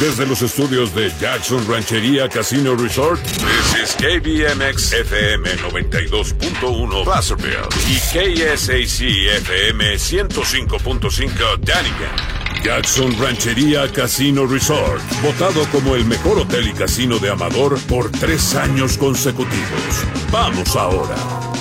Desde los estudios de Jackson Ranchería Casino Resort, this is KBMX FM 92.1 Placerville y KSAC FM 105.5 Dunnigan. Jackson Ranchería Casino Resort, votado como el mejor hotel y casino de Amador por 3 años consecutivos. Vamos ahora.